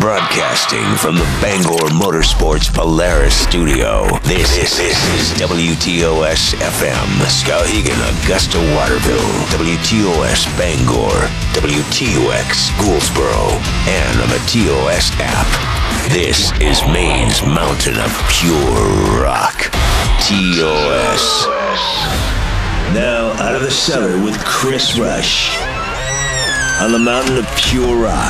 Broadcasting from the Bangor Motorsports Polaris studio, this is WTOS FM, Skowhegan, Augusta, Waterville, WTOS Bangor, WTUX Gouldsboro, and on the TOS app. This is Maine's mountain of pure rock, TOS. Now out of the cellar with Chris Rush on the mountain of pure rock,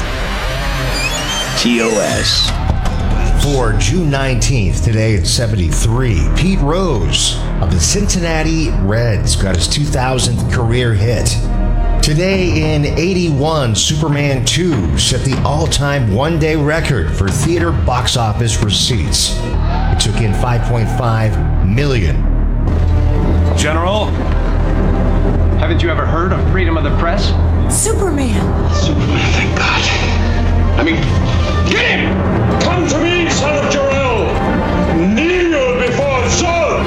TOS. For June 19th, today at 73, Pete Rose of the Cincinnati Reds got his 2000th career hit. Today in 81, Superman 2 set the all-time one-day record for theater box office receipts. It took in $5.5 million. General, haven't you ever heard of freedom of the press? Superman, thank God. I mean, get him! Come to me, son of Jor-El! Kneel before Zod!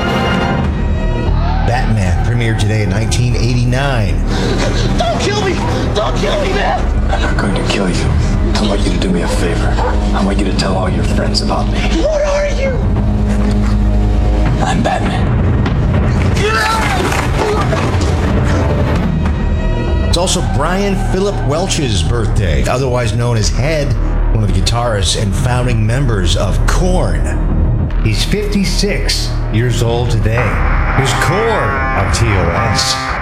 Batman premiered today in 1989. Don't kill me! Don't kill me, man! I'm not going to kill you. I want you to do me a favor. I want you to tell all your friends about me. What are you? I'm Batman. It's also Brian Philip Welch's birthday, otherwise known as Head, one of the guitarists and founding members of Korn. He's 56 years old today. Here's Korn on TOS.